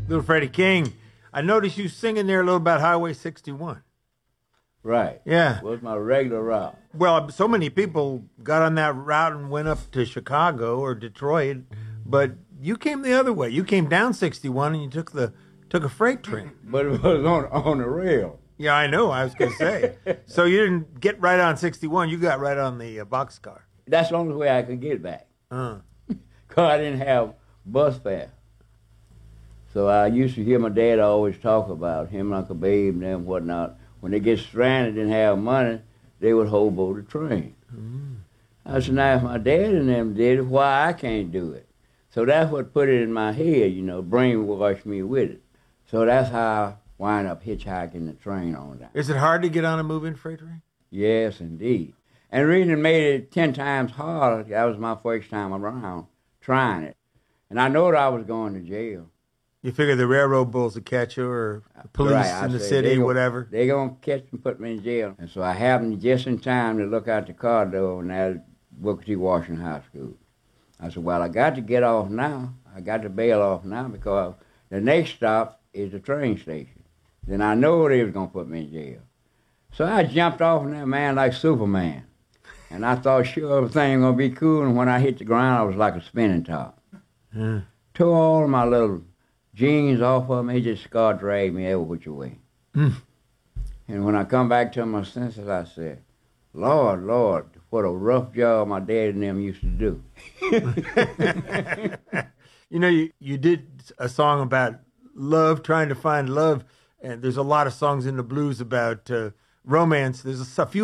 Little Freddie King. I noticed you singing there a little about Highway 61. Right. Yeah. Was my regular route. Well, so many people got on that route and went up to Chicago or Detroit, but you came the other way. You came down 61 and you took a freight train. But it was on the rail. Yeah, I know. I was going to say. So you didn't get right on 61. You got right on the boxcar. That's the only way I could get back. Because I didn't have bus fare. So I used to hear my dad always talk about him and Uncle Babe and them whatnot. When they get stranded and have money, they would hobo the train. I said, now if my dad and them did it, why I can't do it? So that's what put it in my head, brainwashed me with it. So that's how I wind up hitchhiking the train on down. Is it hard to get on a moving freight train? Yes, indeed. And the reason it made it 10 times harder, that was my first time around trying it. And I know that I was going to jail. You figure the railroad bulls would catch you or the police in the city, whatever? They're going to catch me and put me in jail. And so I happened just in time to look out the car door and at Booker T. Washington High School. I said, well, I got to get off now. I got to bail off now because the next stop is the train station. Then I know they was going to put me in jail. So I jumped off in that man like Superman. And I thought, sure, everything was going to be cool. And when I hit the ground, I was like a spinning top. Tore all my little jeans off of me, just scar dragged me every which way. And when I come back to my senses, I said, Lord, Lord, what a rough job my dad and them used to do. You did a song about love, trying to find love, and there's a lot of songs in the blues about romance. There's a few